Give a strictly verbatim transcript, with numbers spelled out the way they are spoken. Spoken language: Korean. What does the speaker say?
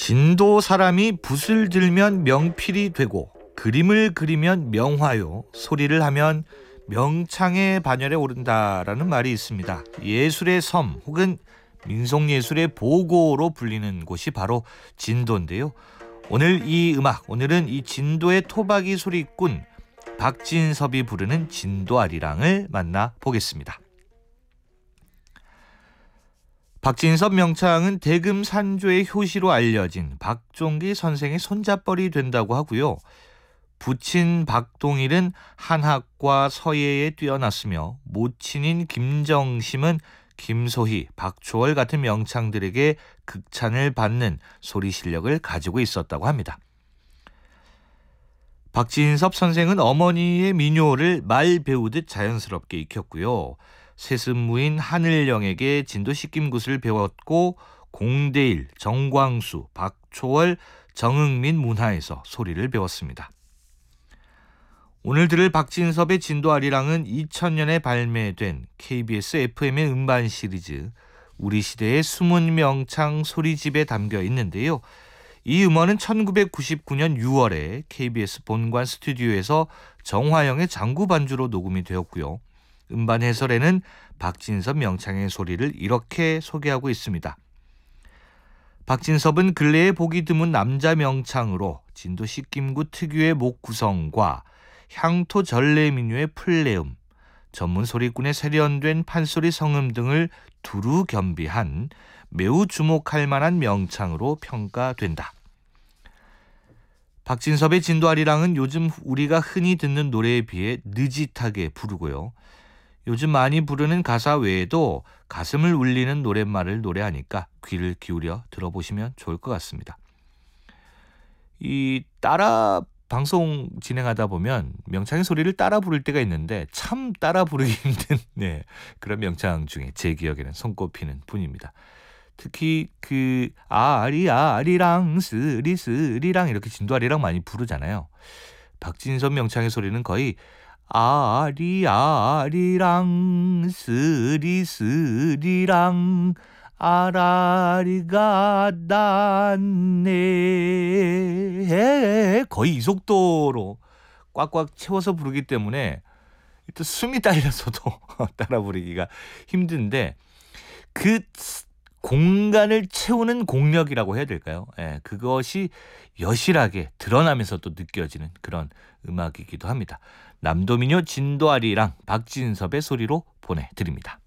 진도 사람이 붓을 들면 명필이 되고 그림을 그리면 명화요, 소리를 하면 명창의 반열에 오른다라는 말이 있습니다. 예술의 섬 혹은 민속예술의 보고로 불리는 곳이 바로 진도인데요. 오늘 이 음악, 오늘은 이 진도의 토박이 소리꾼 박진섭이 부르는 진도 아리랑을 만나보겠습니다. 박진섭 명창은 대금 산조의 효시로 알려진 박종기 선생의 손잡벌이 된다고 하고요. 부친 박동일은 한학과 서예에 뛰어났으며 모친인 김정심은 김소희, 박초월 같은 명창들에게 극찬을 받는 소리 실력을 가지고 있었다고 합니다. 박진섭 선생은 어머니의 민요를 말 배우듯 자연스럽게 익혔고요. 세습무인 하늘영에게 진도 식김굿을 배웠고 공대일, 정광수, 박초월, 정흥민 문화에서 소리를 배웠습니다. 오늘 들을 박진섭의 진도 아리랑은 이천 년에 발매된 케이비에스 에프엠의 음반 시리즈 우리 시대의 숨은 명창 소리집에 담겨 있는데요. 이 음원은 천구백구십구 년 유월에 케이비에스 본관 스튜디오에서 정화영의 장구 반주로 녹음이 되었고요. 음반 해설에는 박진섭 명창의 소리를 이렇게 소개하고 있습니다. 박진섭은 근래에 보기 드문 남자 명창으로 진도 식김굿 특유의 목 구성과 향토 전래민요의 플레음, 전문 소리꾼의 세련된 판소리 성음 등을 두루 겸비한 매우 주목할 만한 명창으로 평가된다. 박진섭의 진도 아리랑은 요즘 우리가 흔히 듣는 노래에 비해 느릿하게 부르고요. 요즘 많이 부르는 가사 외에도 가슴을 울리는 노랫말을 노래하니까 귀를 기울여 들어보시면 좋을 것 같습니다. 이 따라 방송 진행하다 보면 명창의 소리를 따라 부를 때가 있는데 참 따라 부르기 힘든 네, 그런 명창 중에 제 기억에는 손꼽히는 분입니다. 특히 그 아리 아리랑 스리 스리랑 이렇게 진도 아리랑 많이 부르잖아요. 박진섭 명창의 소리는 거의 아리 아리랑 스리 스리랑 아라리가 닿네 거의 이 속도로 꽉꽉 채워서 부르기 때문에 또 숨이 딸려서도 따라 부르기가 힘든데 그 공간을 채우는 공력이라고 해야 될까요? 예, 그것이 여실하게 드러나면서 또 느껴지는 그런 음악이기도 합니다. 남도민요 진도 아리랑 박진섭의 소리로 보내드립니다.